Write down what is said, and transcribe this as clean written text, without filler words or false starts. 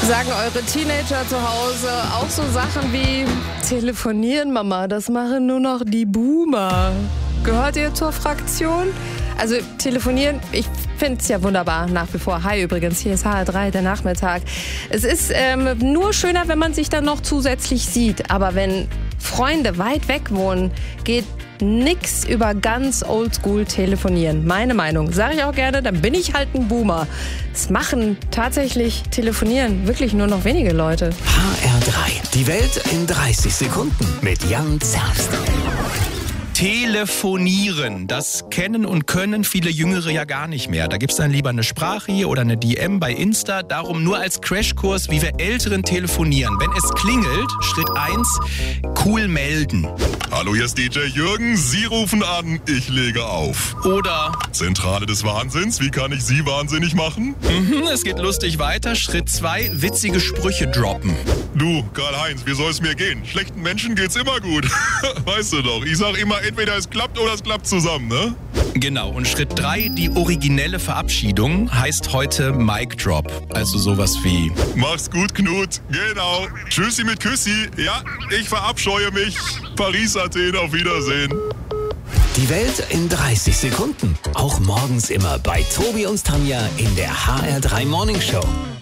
Sagen eure Teenager zu Hause auch so Sachen wie telefonieren, Mama, das machen nur noch die Boomer. Gehört ihr zur Fraktion? Also telefonieren, ich finde es ja wunderbar nach wie vor. Hi übrigens, hier ist HR3, der Nachmittag. Es ist nur schöner, wenn man sich dann noch zusätzlich sieht. Aber wenn Freunde weit weg wohnen, geht nix über ganz oldschool telefonieren. Meine Meinung. Sage ich auch gerne, dann bin ich halt ein Boomer. Es machen tatsächlich telefonieren wirklich nur noch wenige Leute. HR3. Die Welt in 30 Sekunden mit Jan Zerbst. Telefonieren, das kennen und können viele Jüngere ja gar nicht mehr. Da gibt's dann lieber eine Sprache oder eine DM bei Insta. Darum nur als Crashkurs, wie wir Älteren telefonieren. Wenn es klingelt, Schritt 1, cool melden. Hallo, hier ist DJ Jürgen. Sie rufen an, ich lege auf. Oder Zentrale des Wahnsinns, wie kann ich Sie wahnsinnig machen? es geht lustig weiter. Schritt 2, witzige Sprüche droppen. Du, Karl-Heinz, wie soll es mir gehen? Schlechten Menschen geht's immer gut. Weißt du doch, ich sag immer, entweder es klappt oder es klappt zusammen, ne? Genau, und Schritt 3, die originelle Verabschiedung, heißt heute Mic Drop. Also sowas wie: Mach's gut, Knut. Genau. Tschüssi mit Küssi. Ja, ich verabscheue mich. Paris, Athen, auf Wiedersehen. Die Welt in 30 Sekunden. Auch morgens immer bei Tobi und Tanja in der HR3 Morning Show.